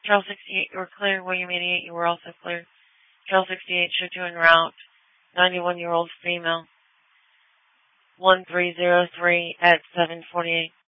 Trail 68, you were clear. William 88, you were also clear. Trail 68, should you en route. 91-year-old female. 1303 at 748.